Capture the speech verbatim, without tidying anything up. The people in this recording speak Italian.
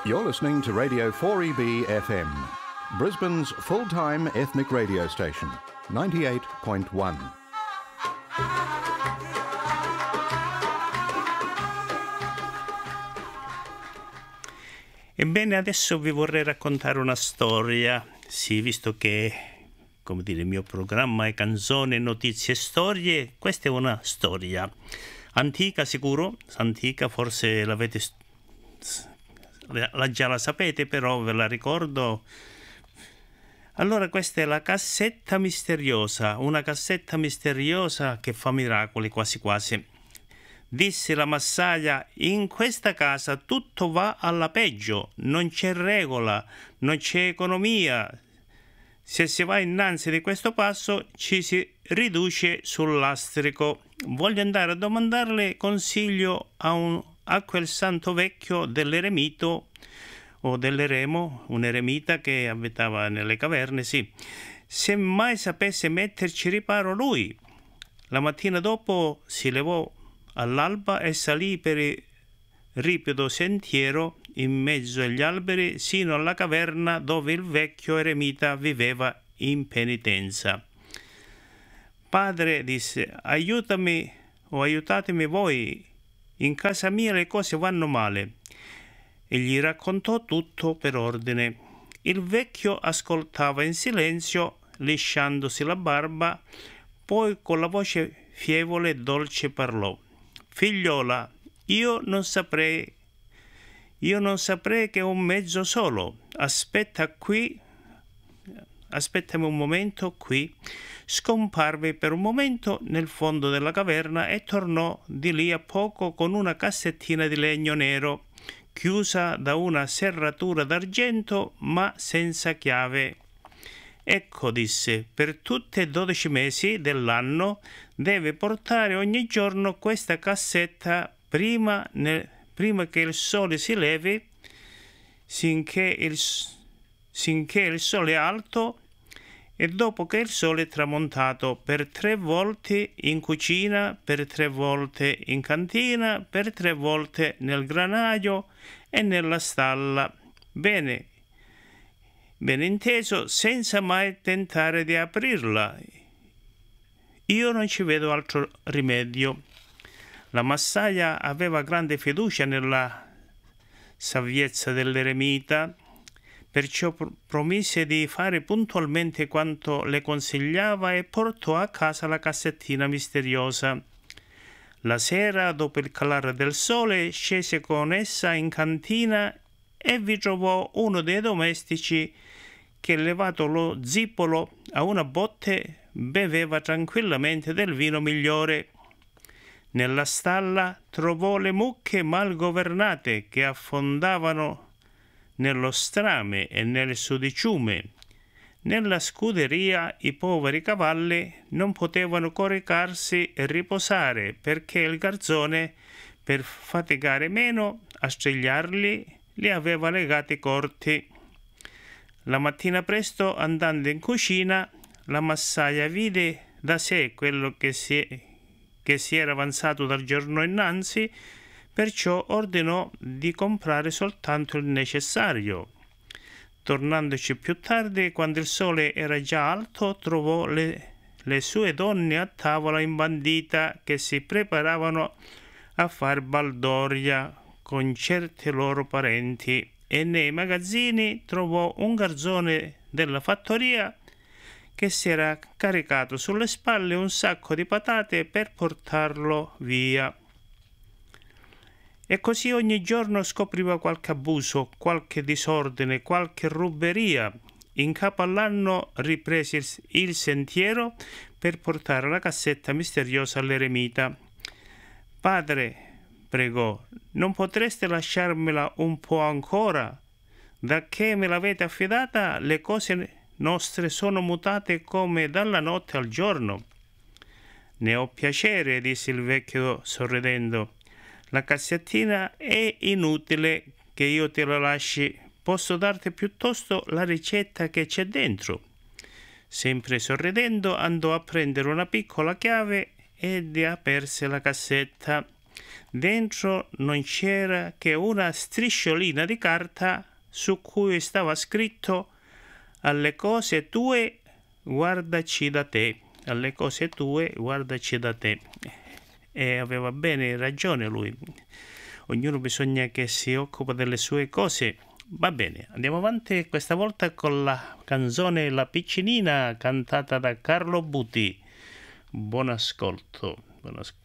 You're listening to Radio four E B F M, Brisbane's full-time ethnic radio station, ninety-eight point one. Ebbene, adesso vi vorrei raccontare una storia, sì, visto che, come dire, il mio programma è canzone, notizie e storie, questa è una storia antica sicuro, antica, forse l'avete, la, già la sapete, però ve la ricordo. Allora, questa è la cassetta misteriosa, una cassetta misteriosa che fa miracoli quasi quasi. Disse la massaia: in questa casa tutto va alla peggio, non c'è regola, non c'è economia. Se si va innanzi di questo passo ci si riduce sul lastrico. Voglio andare a domandarle consiglio a, un, a quel santo vecchio dell'eremito o dell'eremo, un eremita che abitava nelle caverne, sì. Se mai sapesse metterci riparo lui. La mattina dopo si levò all'alba e salì per il ripido sentiero in mezzo agli alberi sino alla caverna dove il vecchio eremita viveva in penitenza. Padre, disse, aiutami o aiutatemi voi, in casa mia le cose vanno male. E gli raccontò tutto per ordine. Il vecchio ascoltava in silenzio, lisciandosi la barba, poi con la voce fievole e dolce parlò. Figliola, io non saprei, io non saprei che ho un mezzo solo. Aspetta qui, aspettami un momento qui. Scomparve per un momento nel fondo della caverna e tornò di lì a poco con una cassettina di legno nero, chiusa da una serratura d'argento ma senza chiave. Ecco, disse, per tutti e dodici mesi dell'anno deve portare ogni giorno questa cassetta prima, ne, prima che il sole si levi, sinché il, sinché il sole è alto, e dopo che il sole è tramontato, per tre volte in cucina, per tre volte in cantina, per tre volte nel granaio e nella stalla. Bene, ben inteso, senza mai tentare di aprirla. Io non ci vedo altro rimedio. La massaia aveva grande fiducia nella saviezza dell'eremita, perciò promise di fare puntualmente quanto le consigliava e portò a casa la cassettina misteriosa. La sera, dopo il calare del sole, scese con essa in cantina e vi trovò uno dei domestici che, levato lo zippolo a una botte, beveva tranquillamente del vino migliore. Nella stalla trovò le mucche mal governate che affondavano nello strame e nel sudiciume. Nella scuderia i poveri cavalli non potevano coricarsi e riposare perché il garzone, per faticare meno a strigliarli, li aveva legati corti. La mattina presto, andando in cucina, la massaia vide da sé quello che si, che si era avanzato dal giorno innanzi, perciò ordinò di comprare soltanto il necessario. Tornandoci più tardi, quando il sole era già alto, trovò le, le sue donne a tavola imbandita che si preparavano a far baldoria con certi loro parenti, e nei magazzini trovò un garzone della fattoria che si era caricato sulle spalle un sacco di patate per portarlo via. E così ogni giorno scopriva qualche abuso, qualche disordine, qualche ruberia. In capo all'anno riprese il, il sentiero per portare la cassetta misteriosa all'eremita. Padre, pregò, non potreste lasciarmela un po' ancora? Da che me l'avete affidata, le cose nostre sono mutate come dalla notte al giorno. Ne ho piacere, disse il vecchio sorridendo. La cassettina è inutile che io te la lasci, posso darti piuttosto la ricetta che c'è dentro. Sempre sorridendo andò a prendere una piccola chiave ed aperse la cassetta. Dentro non c'era che una strisciolina di carta su cui stava scritto: alle cose tue guardaci da te, alle cose tue guardaci da te. E aveva bene ragione lui. Ognuno bisogna che si occupa delle sue cose. Va bene, andiamo avanti questa volta con la canzone La piccinina cantata da Carlo Buti. Buon ascolto. Buon ascolto.